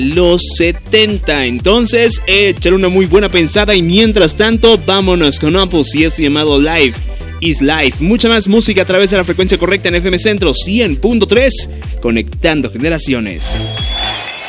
los 70. Entonces, échale una muy buena pensada y mientras tanto, vámonos con Opus y esto llamado Life is Life. Mucha más música a través de la frecuencia correcta en FM Centro 100.3, conectando generaciones.